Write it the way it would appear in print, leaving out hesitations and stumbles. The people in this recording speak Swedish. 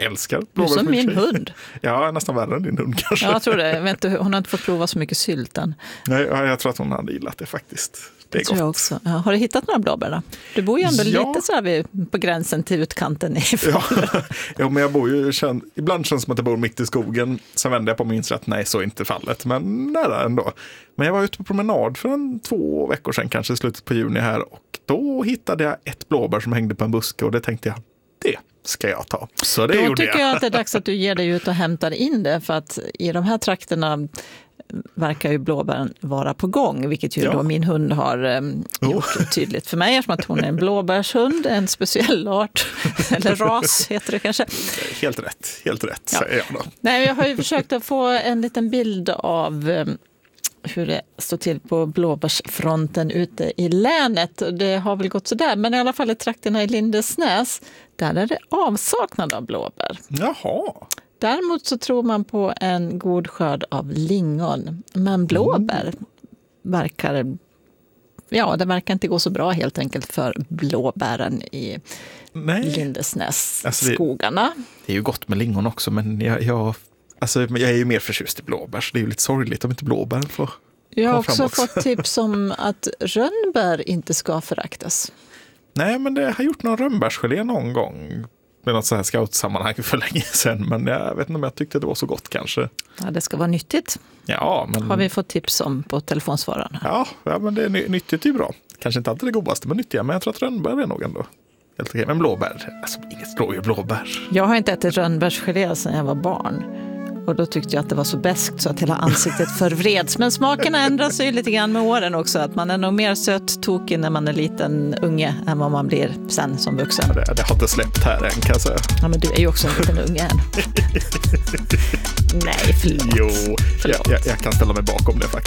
älskar Du blåbär. som min hund. Ja, nästan värre än din hund kanske. Ja, jag tror det. Jag vet inte, hon har inte fått prova så mycket sylt än. Nej, jag tror att hon hade gillat det faktiskt. Det är tror gott. jag också. Ja, har du hittat några blåbär då? Du bor ju ändå lite så här på gränsen till utkanten. Ja, men jag bor ju, ibland känns det som att jag bor mitt i skogen. Sen vänder jag på min att nej, så är inte fallet. Men nära ändå. Men jag var ute på promenad för 2 veckor sedan, kanske i slutet på juni här. Och då hittade jag ett blåbär som hängde på en buske och det tänkte jag, det ska jag ta. Så det gjorde jag. Då tycker jag att det är dags att du ger dig ut och hämtar in det, för att i de här trakterna verkar ju blåbären vara på gång, vilket ju då min hund har gjort tydligt för mig, eftersom att hon är en blåbärshund, en speciell art, eller ras heter det kanske. Helt rätt säger jag då. Nej, jag har ju försökt att få en liten bild av hur det står till på blåbärsfronten ute i länet. Det har väl gått sådär, men i alla fall i trakterna i Lindesnäs, där är det avsaknad av blåbär. Jaha. Däremot så tror man på en god skörd av lingon. Men blåbär det verkar inte gå så bra helt enkelt för blåbären i Lindesnäs-skogarna. Det är ju gott med lingon också, men jag är ju mer förtjust i blåbär, så det är ju lite sorgligt om inte blåbär får. Jag har också fått tips om att rönnbär inte ska föraktas. Nej, men det har gjort någon rönnbärsgelé någon gång. Med något så här scoutsammanhang för länge sedan. Men jag vet inte om jag tyckte att det var så gott kanske. Ja, det ska vara nyttigt. Ja, men... Har vi fått tips om på telefonsvararen. Ja, men det är nyttigt är ju bra. Kanske inte alltid det godaste, men nyttiga. Men jag tror att rönnbär är nog ändå helt okej. Men blåbär, inget slår ju blåbär. Jag har inte ätit rönnbärsgelé sedan jag var barn. Och då tyckte jag att det var så beskt så att hela ansiktet förvreds. Men smakerna ändras ju lite grann med åren också. Att man är nog mer sött tokig när man är liten unge än vad man blir sen som vuxen. Ja, det har inte släppt här än, kan jag säga. Ja, men du är ju också en liten unge än. Nej, förlåt. Jo, jag kan ställa mig bakom det faktiskt.